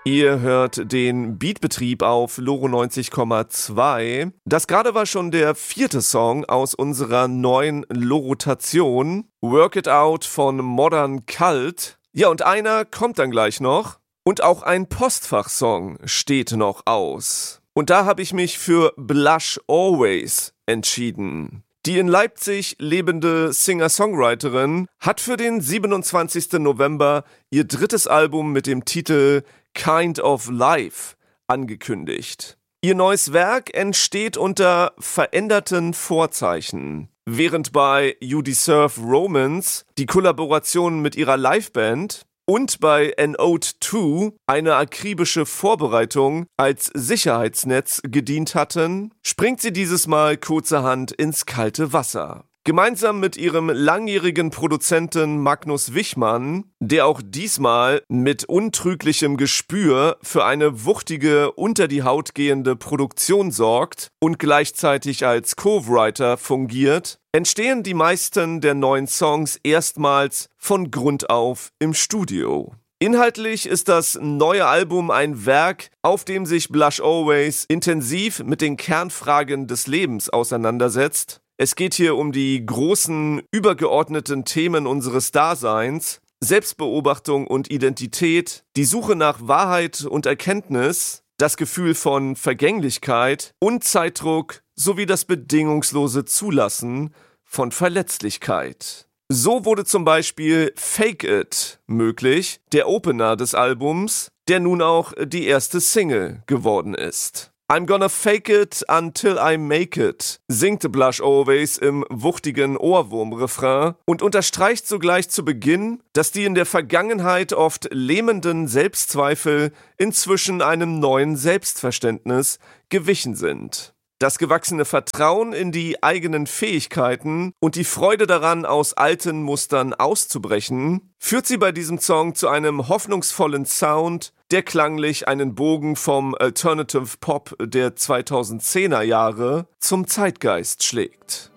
Ihr hört den Beatbetrieb auf Loro 90,2. Das gerade war schon der 4. Song aus unserer neuen Lorotation. Work It Out von Modern Cult. Ja, und einer kommt dann gleich noch. Und auch ein Postfach-Song steht noch aus. Und da habe ich mich für Blush Always entschieden. Die in Leipzig lebende Singer-Songwriterin hat für den 27. November ihr 3. Album mit dem Titel Kind of Life angekündigt. Ihr neues Werk entsteht unter veränderten Vorzeichen. Während bei You Deserve Romance die Kollaboration mit ihrer Liveband und bei An Ode To eine akribische Vorbereitung als Sicherheitsnetz gedient hatten, springt sie dieses Mal kurzerhand ins kalte Wasser. Gemeinsam mit ihrem langjährigen Produzenten Magnus Wichmann, der auch diesmal mit untrüglichem Gespür für eine wuchtige, unter die Haut gehende Produktion sorgt und gleichzeitig als Co-Writer fungiert, entstehen die meisten der neuen Songs erstmals von Grund auf im Studio. Inhaltlich ist das neue Album ein Werk, auf dem sich Blush Always intensiv mit den Kernfragen des Lebens auseinandersetzt. Es geht hier um die großen, übergeordneten Themen unseres Daseins, Selbstbeobachtung und Identität, die Suche nach Wahrheit und Erkenntnis, das Gefühl von Vergänglichkeit und Zeitdruck sowie das bedingungslose Zulassen von Verletzlichkeit. So wurde zum Beispiel Fake It möglich, der Opener des Albums, der nun auch die erste Single geworden ist. I'm gonna fake it until I make it, singt Blush Always im wuchtigen Ohrwurm-Refrain und unterstreicht sogleich zu Beginn, dass die in der Vergangenheit oft lähmenden Selbstzweifel inzwischen einem neuen Selbstverständnis gewichen sind. Das gewachsene Vertrauen in die eigenen Fähigkeiten und die Freude daran, aus alten Mustern auszubrechen, führt sie bei diesem Song zu einem hoffnungsvollen Sound, der klanglich einen Bogen vom Alternative Pop der 2010er Jahre zum Zeitgeist schlägt.